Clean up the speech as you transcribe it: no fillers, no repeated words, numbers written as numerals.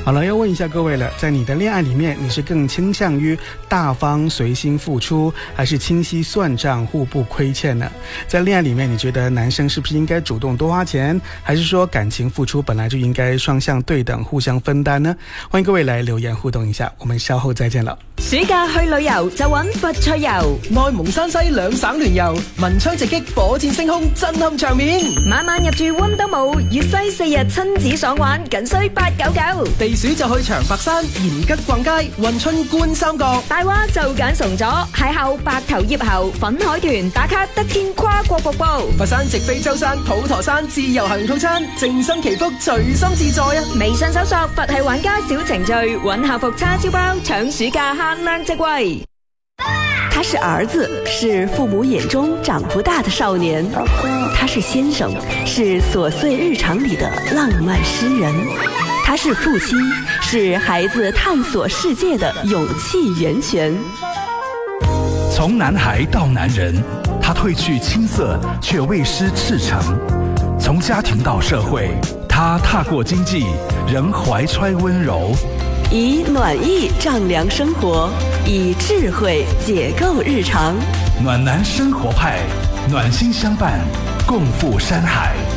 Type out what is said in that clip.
好了，要问一下各位了，在你的恋爱里面，你是更倾向于大方随心付出，还是清晰算账互不亏欠呢？在恋爱里面，你觉得男生是不是应该主动多花钱，还是说感情付出本来就应該雙向對等互相分擔呢？歡迎各位來留言互動一下，我們稍後再見了。 暑假去旅遊就揾佛趣遊， 內蒙山西兩省聯遊，文昌直擊，火箭升空，震撼場面。 晚晚入住溫都姆，粵西4日親子爽玩，僅需899。 避暑就去長白山、延吉逛街，運春觀三角。 大蛙就揀崇左，邂逅白頭葉猴，粉海豚打卡得天跨國瀑布。 佛山直飛舟山、普陀山自由行套餐，靜心祈福，隨心自在啊！ 微信搜索佛系玩家小程序，揾客服叉燒包，搶暑假限量職位。 他是兒子，是父母眼中長不大的少年；他是先生，是瑣碎日常裡的浪漫詩人；他是父親，是孩子探索世界的勇氣源泉。 從男孩到男人，他褪去青澀，卻未失赤誠；從家庭到社會，他踏過經濟，仍懷揣溫柔。 以暖意丈量生活，以智慧解構日常。 暖男生活派，暖心相伴，共赴山海。